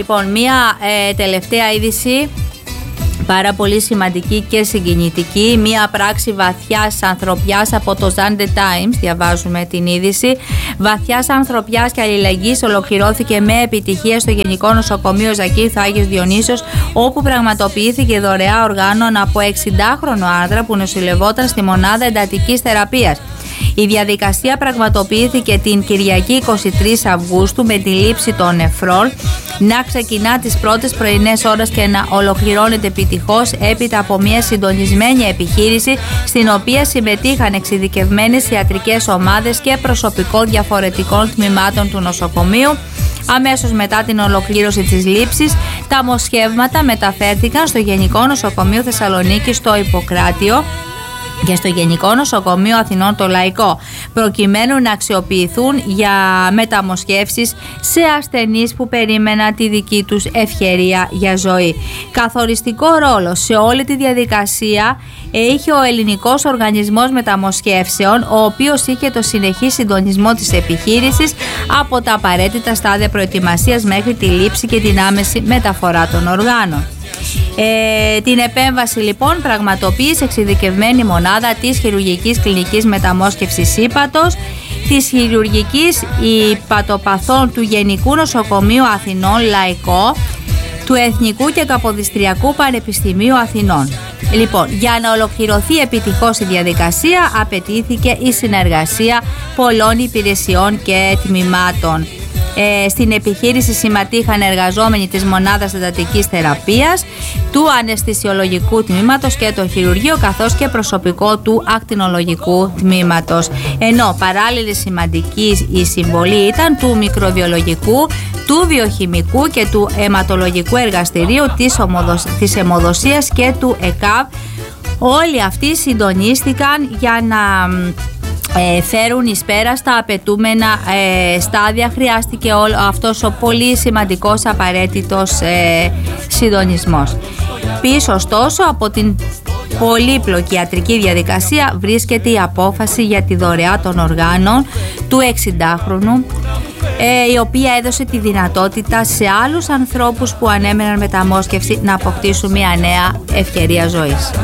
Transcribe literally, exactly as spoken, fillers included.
Λοιπόν, μία ε, τελευταία είδηση, πάρα πολύ σημαντική και συγκινητική. Μία πράξη βαθιάς ανθρωπιάς από το Sunday Times, διαβάζουμε την είδηση. Βαθιάς ανθρωπιάς και αλληλεγγύης ολοκληρώθηκε με επιτυχία στο Γενικό Νοσοκομείο Ζακύρθου Άγιος Διονύσιος, όπου πραγματοποιήθηκε δωρεά οργάνων από εξηντάχρονο άντρα που νοσηλευόταν στη μονάδα εντατικής θεραπείας. Η διαδικασία πραγματοποιήθηκε την Κυριακή είκοσι τρεις Αυγούστου με τη λήψη των νεφρών να ξεκινά τις πρώτες πρωινές ώρες και να ολοκληρώνεται επιτυχώς έπειτα από μια συντονισμένη επιχείρηση στην οποία συμμετείχαν εξειδικευμένες ιατρικές ομάδες και προσωπικό διαφορετικών τμήματων του νοσοκομείου. Αμέσως μετά την ολοκλήρωση της λήψης, τα μοσχεύματα μεταφέρθηκαν στο Γενικό Νοσοκομείο Θεσσαλονίκης στο Ιπποκράτιο και στο Γενικό Νοσοκομείο Αθηνών το Λαϊκό, προκειμένου να αξιοποιηθούν για μεταμοσχεύσεις σε ασθενείς που περίμεναν τη δική τους ευκαιρία για ζωή. Καθοριστικό ρόλο σε όλη τη διαδικασία είχε ο Ελληνικός Οργανισμός Μεταμοσχεύσεων, ο οποίος είχε το συνεχή συντονισμό της επιχείρησης από τα απαραίτητα στάδια προετοιμασίας μέχρι τη λήψη και την άμεση μεταφορά των οργάνων. Ε, την επέμβαση λοιπόν πραγματοποίησε εξειδικευμένη μονάδα της χειρουργικής κλινικής μεταμόσχευσης ύπατος, της χειρουργικής υπατοπαθών του Γενικού Νοσοκομείου Αθηνών Λαϊκό, του Εθνικού και Καποδιστριακού Πανεπιστημίου Αθηνών. Λοιπόν, για να ολοκληρωθεί επιτυχώς η διαδικασία απαιτήθηκε η συνεργασία πολλών υπηρεσιών και τμήματων. Ε, στην επιχείρηση συμμετείχαν εργαζόμενοι της μονάδας εντατικής θεραπείας, του αναισθησιολογικού τμήματος και το χειρουργείο, καθώς και προσωπικό του ακτινολογικού τμήματος. Ενώ παράλληλη σημαντική η συμβολή ήταν του μικροβιολογικού, του βιοχημικού και του αιματολογικού εργαστηρίου, της, ομοδοσ... της αιμοδοσίας και του ΕΚΑΒ. Όλοι αυτοί συντονίστηκαν για να Ε, φέρουν εις πέρα στα απαιτούμενα ε, στάδια. Χρειάστηκε όλο αυτός ο πολύ σημαντικός απαραίτητος ε, συντονισμός. Πίσω ωστόσο από την πολύπλοκη ιατρική διαδικασία βρίσκεται η απόφαση για τη δωρεά των οργάνων του εξηντάχρονου, ε, η οποία έδωσε τη δυνατότητα σε άλλους ανθρώπους που ανέμεναν μεταμόσχευση να αποκτήσουν μια νέα ευκαιρία ζωής.